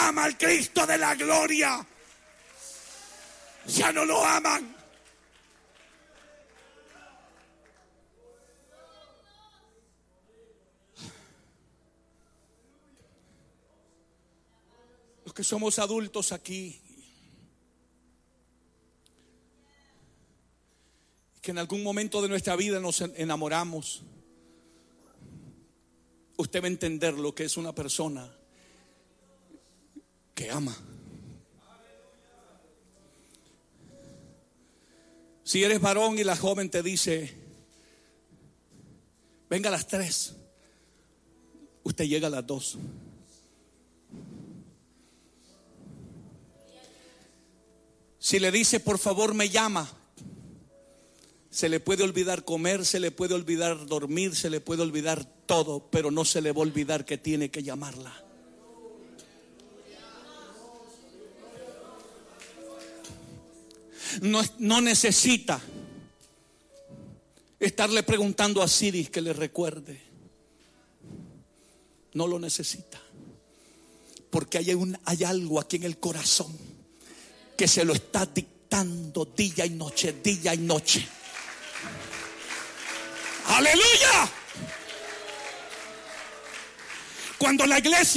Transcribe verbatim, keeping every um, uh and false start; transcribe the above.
ama al Cristo de la gloria. Ya no lo aman. Los que somos adultos aquí, que en algún momento de nuestra vida nos enamoramos, usted va a entender lo que es una persona que ama. Si eres varón y la joven te dice, venga a las tres, usted llega a las dos. Si le dice, por favor me llama, se le puede olvidar comer, se le puede olvidar dormir, se le puede olvidar todo, pero no se le va a olvidar que tiene que llamarla. No, no necesita estarle preguntando a Siris que le recuerde. No lo necesita, porque hay, un, hay algo aquí en el corazón que se lo está dictando día y noche, día y noche. ¡Aleluya! Cuando la iglesia